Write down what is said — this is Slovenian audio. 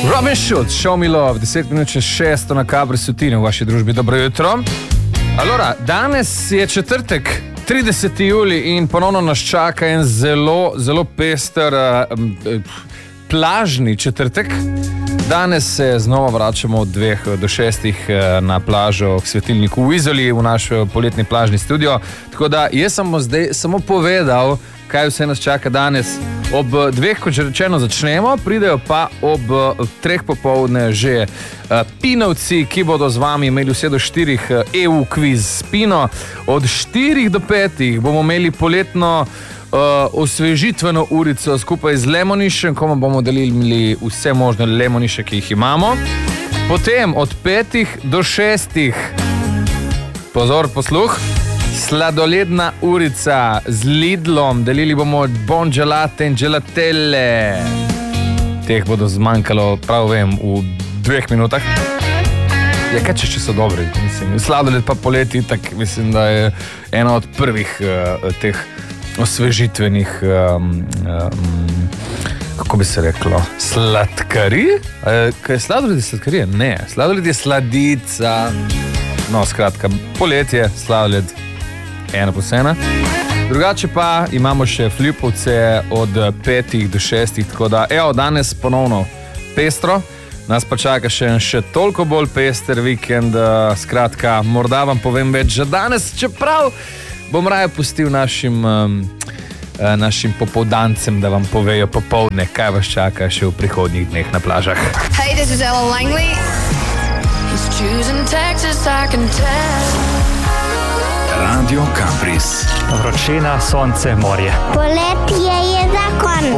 Robin Schulz, Show Me Love, 10 minut čez 6 na Kabri Sutini v vaši družbi. Dobro jutro. Allora, danes je četrtek, 30. julij in ponovno nas čaka en zelo pester plažni četrtek. Danes se znova vračamo od 2 do 6 na plažo k svetilniku v Izoli, v naš poletni plažni studio. Tako da jaz sem zdaj samo povedal, kaj vse nas čaka danes. Ob 2, kot že rečeno, začnemo, pridejo pa ob 3 popoldne že Pinovci, ki bodo z vami imeli vse do 4 EU kviz s Pino. Od 4 do 5 bomo imeli poletno osvežitveno urico skupaj z Lemonišem, ko bomo delili vse možne lemoniše, ki jih imamo. Potem od 5 do 6, pozor, posluh, sladoledna urica z Lidlom, delili bomo bon gelate in gelatelle. Teh bodo zmanjkalo, prav vem, v 2 minutah. Ja, kaj če so dobri, mislim. Sladoled pa poleti, tak mislim, da je ena od prvih teh osvežitvenih, kako bi se reklo, sladkarij? Kaj je sladoled, je sladkarija? Ne, sladoled je sladica. No, skratka, poletje, sladoled, 1+1. Drugače pa imamo še flipovce od 5 do 6, tako da, evo, danes ponovno pestro. Nas pa čaka še toliko bolj pester vikend, skratka, morda vam povem več že danes, čeprav bom raje pustil našim popoldancem, da vam povejo popoldne, kaj vas čaka še v prihodnjih dneh na plažah. Hey, this is Ella Langley. He's choosing Texas, I can tell. Radio Campris. Vročina, sonce, morje. Poletje je zakon.